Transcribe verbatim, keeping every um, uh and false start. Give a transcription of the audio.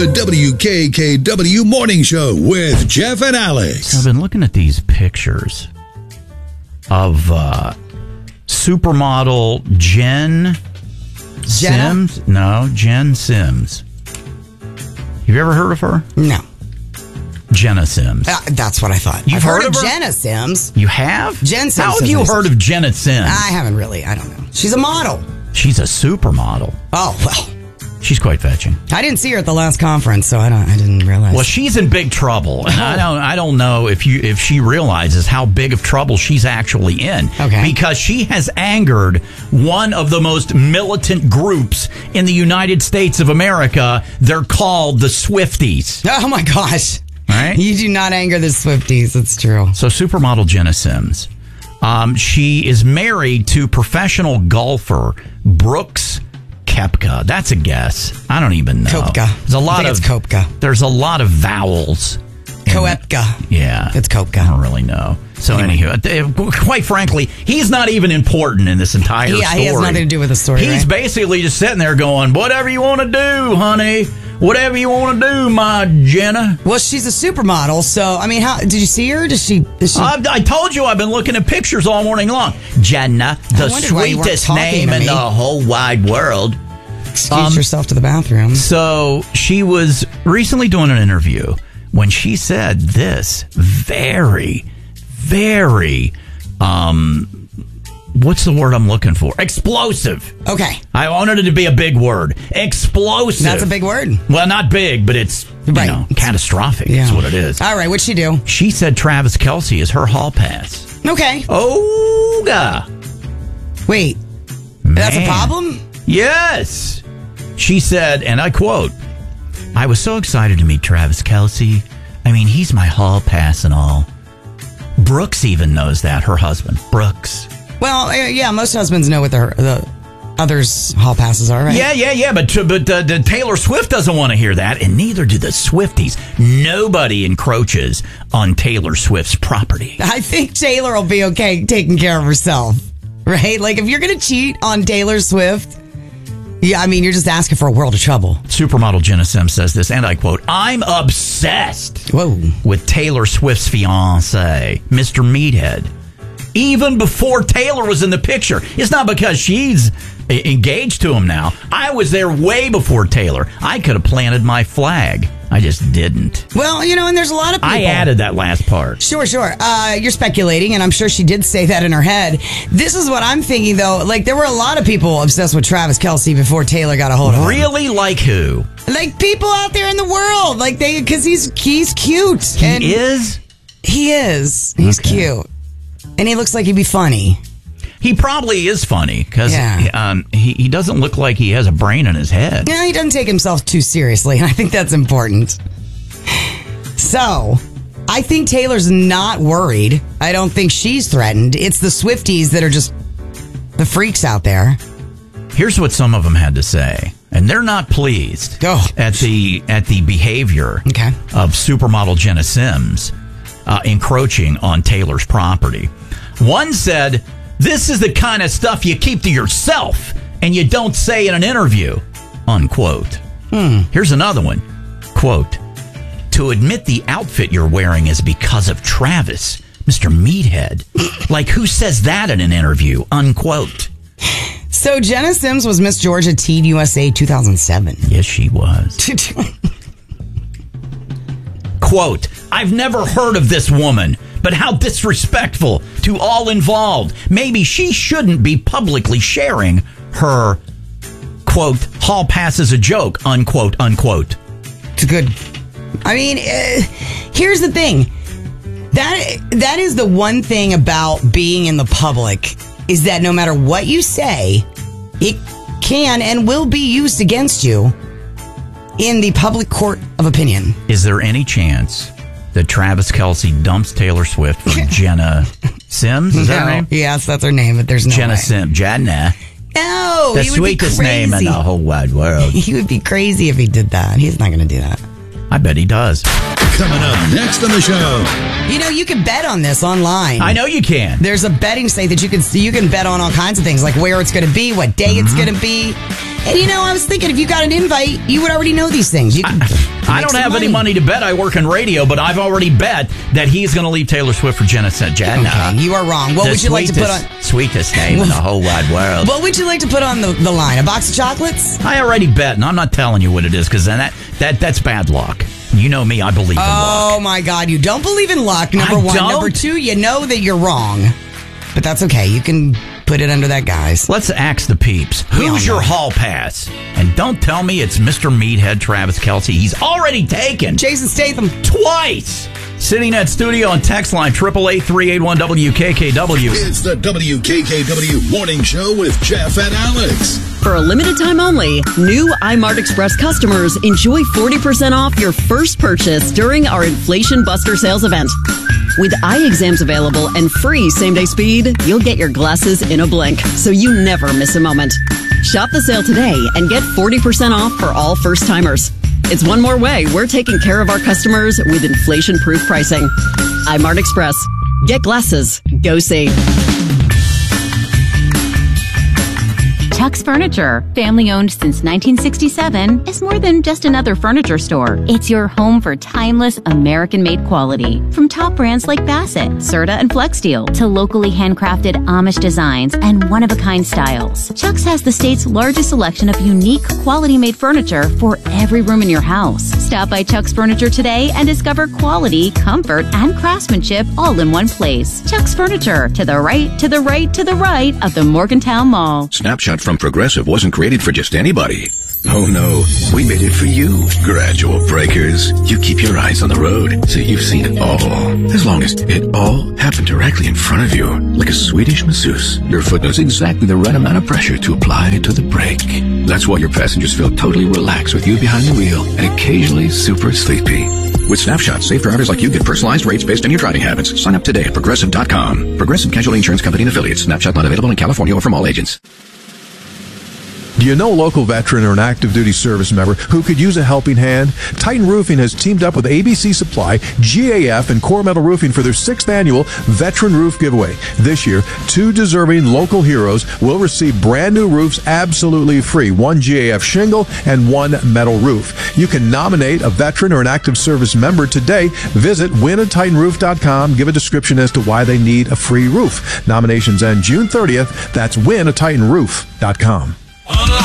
The W K K W Morning Show with Jeff and Alex. I've been looking at these pictures of uh, supermodel Jen Jenna? Sims. No, Jen Sims. Have you ever heard of her? No. Jenna Sims. Uh, that's what I thought. You've I've heard heard, of of her? Jenna Sims. You have? Jen Sims. How have you heard of Jenna Sims? I haven't really. I don't know. She's a model. She's a supermodel. Oh, well. She's quite fetching. I didn't see her at the last conference, so I don't. I didn't realize. Well, she's in big trouble, and I don't. I don't know if you if she realizes how big of trouble she's actually in. Okay. Because she has angered one of the most militant groups in the United States of America. They're called the Swifties. Oh my gosh! Right? You do not anger the Swifties. It's true. So, supermodel Jenna Sims. Um, she is married to professional golfer Brooks Koepka. That's a guess. I don't even know. Koepka. There's a lot I think of it's Koepka. There's a lot of vowels. Koepka. Yeah. It's Koepka. I don't really know. So, Anyway. anywho, quite frankly, he's not even important in this entire Yeah, story. he has nothing to do with the story. He's right? basically just sitting there going, whatever you want to do, honey. Whatever you want to do, my Jenna. Well, she's a supermodel, so I mean, how did you see her? Does she? Does she? I, I told you I've been looking at pictures all morning long. Jenna, the wondered why you weren't sweetest talking name to in me. the whole wide world. excuse um, yourself to the bathroom. So she was recently doing an interview when she said this very, very, um, what's the word I'm looking for? Explosive. Okay, I wanted it to be a big word. Explosive. that's a big word. Well, not big, but it's, you Right. know, catastrophic Yeah. is what it is. All right, what'd she do? She said Travis Kelce is her hall pass. Okay, Oh, God. wait, that's a Man. problem. Yes. She said, and I quote, I was so excited to meet Travis Kelce. I mean, he's my hall pass and all. Brooks even knows that, her husband, Brooks. Well, uh, yeah, most husbands know what their the others' hall passes are, right? Yeah, yeah, yeah, but but uh, the Taylor Swift doesn't want to hear that, and neither do the Swifties. Nobody encroaches on Taylor Swift's property. I think Taylor will be okay taking care of herself, right? Like, if you're going to cheat on Taylor Swift, yeah, I mean, you're just asking for a world of trouble. Supermodel Jenna Sims says this, and I quote, I'm obsessed Whoa. with Taylor Swift's fiancé, Mister Meathead. Even before Taylor was in the picture. It's not because she's engaged to him now. I was there way before Taylor. I could have planted my flag. I just didn't. Well, you know, and there's a lot of people. I added that last part. Sure, sure. Uh, you're speculating, and I'm sure she did say that in her head. This is what I'm thinking, though. Like, there were a lot of people obsessed with Travis Kelce before Taylor got a hold of him. Really? Like who? Like, people out there in the world. Like, they, because he's, he's cute. He and is? He is. He's Okay. cute. And he looks like he'd be funny. He probably is funny because Yeah. um, he, he doesn't look like he has a brain in his head. Yeah, he doesn't take himself too seriously, and I think that's important. So, I think Taylor's not worried. I don't think she's threatened. It's the Swifties that are just the freaks out there. Here's what some of them had to say, and they're not pleased Oh. at the at the behavior Okay. of supermodel Jenna Sims uh, encroaching on Taylor's property. One said, "This is the kind of stuff you keep to yourself and you don't say in an interview." Unquote. Hmm. Here's another one. Quote, "To admit the outfit you're wearing is because of Travis, Mister Meathead. Like, who says that in an interview?" Unquote. So, Jenna Sims was Miss Georgia Teen U S A two thousand seven. Yes, she was. Quote, "I've never heard of this woman, but how disrespectful to all involved. Maybe she shouldn't be publicly sharing her, quote, hall pass as a joke, unquote, unquote." It's good. I mean, uh, here's the thing. That that is the one thing about being in the public, is that no matter what you say, it can and will be used against you in the public court of opinion. Is there any chance that Travis Kelce dumps Taylor Swift for Jenna Sims? Is that her No. name? Yes, that's her name, but there's no Jenna way. Sims. Jenna. No, The he would sweetest be name in crazy. the whole wide world. He would be crazy if he did that. He's not going to do that. I bet he does. Coming up next on the show. You know, you can bet on this online. I know you can. There's a betting site that you can you can bet on all kinds of things, like where it's going to be, what day it's going to be. And you know, I was thinking, if you got an invite, you would already know these things. You can, I, I don't have money. any money to bet. I work in radio, but I've already bet that he's going to leave Taylor Swift for Jenna Jenna. Okay, you are wrong. What The would you like to put on? sweetest- Sweetest name in the whole wide world. What would you like to put on the, the line? A box of chocolates? I already bet, and I'm not telling you what it is because then that, that that's bad luck. You know me, I believe in luck. Oh my God, you don't believe in luck. Number I one. don't? Number two, you know that you're wrong. But that's okay. You can put it under that, guys. Let's ask the peeps. We all Who's your know. hall pass? And don't tell me it's Mister Meathead Travis Kelce. He's already taken Jason Statham. twice. Sitting at studio on text line triple eight three eight one W K K W. It's the W K K W Morning Show with Jeff and Alex. For a limited time only, new iMart Express customers enjoy forty percent off your first purchase during our Inflation Buster sales event. With eye exams available and free same-day speed, you'll get your glasses in a blink, so you never miss a moment. Shop the sale today and get forty percent off for all first-timers. It's one more way we're taking care of our customers with inflation-proof pricing. iMart Express. Get glasses. Go see. Chuck's Furniture, family owned since nineteen sixty-seven, is more than just another furniture store. It's your home for timeless American-made quality. From top brands like Bassett, Serta, and FlexSteel to locally handcrafted Amish designs and one-of-a-kind styles. Chuck's has the state's largest selection of unique quality-made furniture for every room in your house. Stop by Chuck's Furniture today and discover quality, comfort, and craftsmanship all in one place. Chuck's Furniture, to the right, to the right, to the right of the Morgantown Mall. Snapshot from Progressive wasn't created for just anybody. Oh no, we made it for you. Gradual breakers. You keep your eyes on the road, so you've seen it all. As long as it all happened directly in front of you, like a Swedish masseuse. Your foot knows exactly the right amount of pressure to apply to the brake. That's why your passengers feel totally relaxed with you behind the wheel and occasionally super sleepy. With Snapshot, safe drivers like you get personalized rates based on your driving habits. Sign up today at Progressive dot com. Progressive Casualty Insurance Company and Affiliates. Snapshot not available in California or from all agents. Do you know a local veteran or an active duty service member who could use a helping hand? Titan Roofing has teamed up with A B C Supply, G A F, and Core Metal Roofing for their sixth annual Veteran Roof Giveaway. This year, two deserving local heroes will receive brand new roofs absolutely free, one G A F shingle and one metal roof. You can nominate a veteran or an active service member today. Visit win a titan roof dot com. Give a description as to why they need a free roof. Nominations end June thirtieth. That's win a titan roof dot com.